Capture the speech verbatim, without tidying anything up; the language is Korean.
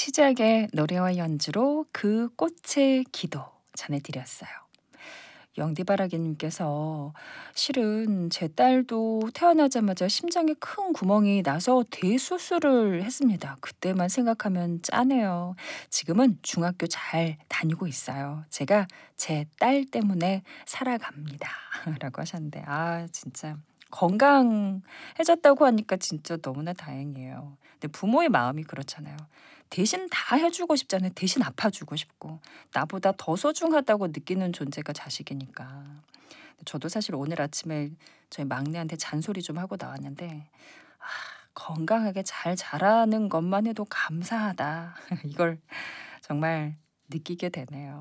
시작의 노래와 연주로 그 꽃의 기도 전해드렸어요. 영디바라기님께서 실은 제 딸도 태어나자마자 심장에 큰 구멍이 나서 대수술을 했습니다. 그때만 생각하면 짠해요. 지금은 중학교 잘 다니고 있어요. 제가 제 딸 때문에 살아갑니다. 라고 하셨는데, 아, 진짜 건강해졌다고 하니까 진짜 너무나 다행이에요. 근데 부모의 마음이 그렇잖아요. 대신 다 해주고 싶잖아요. 대신 아파주고 싶고. 나보다 더 소중하다고 느끼는 존재가 자식이니까. 저도 사실 오늘 아침에 저희 막내한테 잔소리 좀 하고 나왔는데, 아, 건강하게 잘 자라는 것만 해도 감사하다. 이걸 정말 느끼게 되네요.